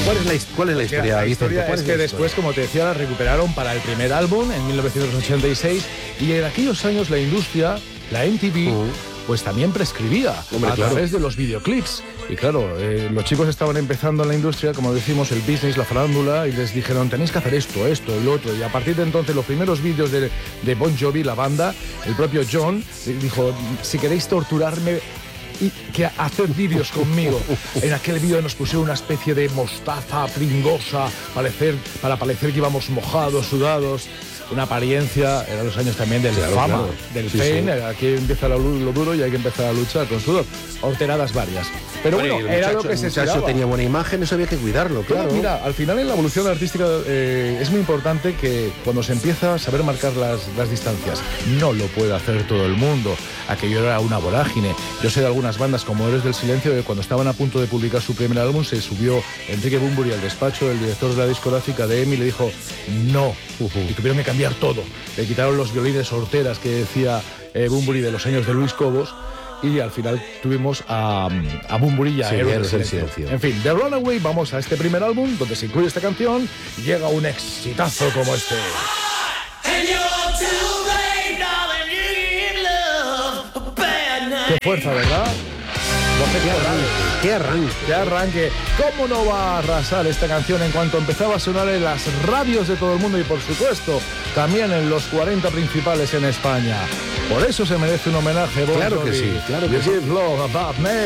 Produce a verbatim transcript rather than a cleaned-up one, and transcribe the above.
¿Cuál es la, cuál es la historia? La Vicente? historia ¿Cuál es es que la después, historia? como te decía, la recuperaron para el primer álbum en mil novecientos ochenta y seis y en aquellos años la industria, la M T V, uh-huh. pues también prescribía Hombre, a claro. través de los videoclips. Y claro, eh, los chicos estaban empezando en la industria, como decimos, el business, la farándula, y les dijeron, tenéis que hacer esto, esto, el otro. Y a partir de entonces, los primeros vídeos de, de Bon Jovi, la banda, el propio John, dijo, si queréis torturarme, y que hacer vídeos conmigo. En aquel vídeo nos pusieron una especie de mostaza pringosa parecer, para parecer que íbamos mojados, sudados. Una apariencia, eran los años también del claro, fama, claro. del sí, fame, sí. Aquí empieza lo, lo duro y hay que empezar a luchar con sudor. Horteradas varias. Pero bueno, bueno era muchacho, lo que se esperaba. El muchacho tenía buena imagen, eso había que cuidarlo, claro. Pero mira, al final en la evolución artística eh, es muy importante que cuando se empieza a saber marcar las, las distancias, no lo puede hacer todo el mundo. Aquello era una vorágine. Yo sé de algunas bandas como Héroes del Silencio que cuando estaban a punto de publicar su primer álbum se subió Enrique Bunbury al despacho del director de la discográfica de EMI y le dijo no. Uh-huh. Y tuvieron que cambiar todo. Le quitaron los violines horteras que decía eh, Bunbury de los años de Luis Cobos y al final tuvimos a, a Bunbury y a sí, Héroes del Silencio. Silencio. En fin, The Runaway, vamos a este primer álbum donde se incluye esta canción y llega un exitazo como este. Qué fuerza, ¿verdad? Qué arranque, qué arranque. Qué arranque. ¿Cómo no va a arrasar esta canción en cuanto empezaba a sonar en las radios de todo el mundo y, por supuesto, también en los cuarenta principales en España? Por eso se merece un homenaje. Claro que sí, claro que sí. Love About Me.